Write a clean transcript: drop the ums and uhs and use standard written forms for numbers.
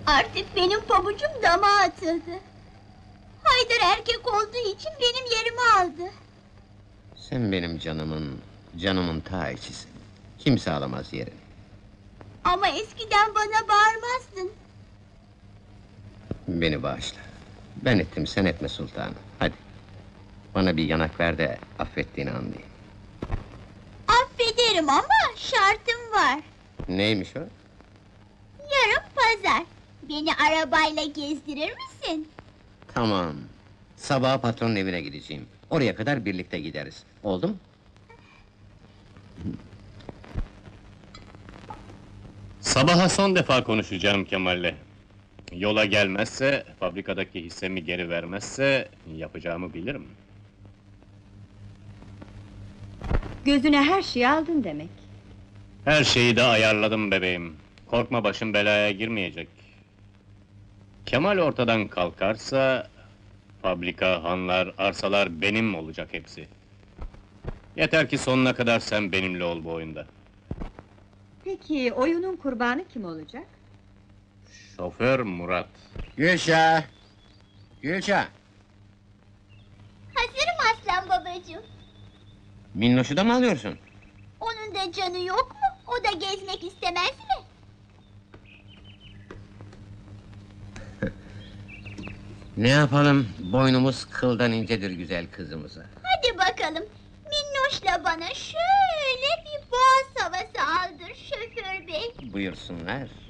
Artık benim pabucum dama atıldı. Haydar erkek olduğu için benim yerimi aldı. Sen benim canımın ta içisin. Kimse alamaz yerini. Ama eskiden bana bağırmazdın. Beni bağışla. Ben ettim, sen etme sultanım. Hadi. Bana bir yanak ver de affettiğini anlayayım. Affederim ama şartım var. Neymiş o? Yarın pazar. Beni arabayla gezdirir misin? Tamam. Sabaha patronun evine gideceğim. Oraya kadar birlikte gideriz. Oldu mu? Sabaha son defa konuşacağım Kemal'le. Yola gelmezse, fabrikadaki hissemi geri vermezse, yapacağımı bilirim. Gözüne her şeyi aldın demek. Her şeyi de ayarladım bebeğim. Korkma, başım belaya girmeyecek. Kemal ortadan kalkarsa, fabrika, hanlar, arsalar benim olacak hepsi. Yeter ki sonuna kadar sen benimle ol bu oyunda. Peki oyunun kurbanı kim olacak? Şoför Murat. Gülşah! Gülşah! Hazırım aslan babacığım. Minnoş'u da mı alıyorsun? Onun da canı yok mu? O da gezmek istemez mi? Ne yapalım? Boynumuz kıldan incedir güzel kızımıza. Hadi bakalım. Minnoş'la bana şöyle bir boğaz havası aldır şoför bey. Buyursunlar.